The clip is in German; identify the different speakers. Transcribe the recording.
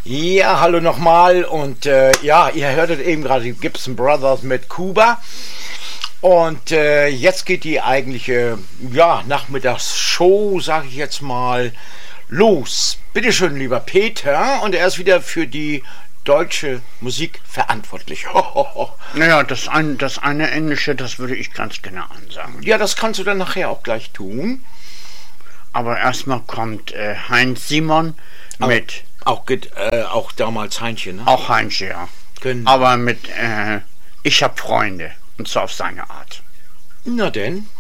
Speaker 1: Ja, hallo nochmal und ja, ihr hörtet eben gerade die Gibson Brothers mit Kuba und jetzt geht die eigentliche, ja, Nachmittagsshow, sage ich jetzt mal, los. Bitteschön, lieber Peter, und er ist wieder für die deutsche Musik verantwortlich.
Speaker 2: Naja, das eine Englische, das würde ich ganz gerne ansagen.
Speaker 1: Ja, das kannst du dann nachher auch gleich tun.
Speaker 2: Aber erstmal kommt Heinz Simon mit...
Speaker 1: Auch damals Heinchen, ne?
Speaker 2: Auch Heinz, ja.
Speaker 1: Genau.
Speaker 2: Aber mit Ich hab Freunde. Und zwar auf seine Art.
Speaker 1: Na denn.